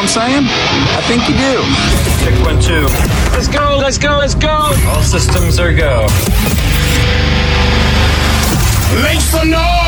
what I'm saying? I think you do. Check 1, 2. Let's go, let's go, let's go. All systems are go. Make some noise!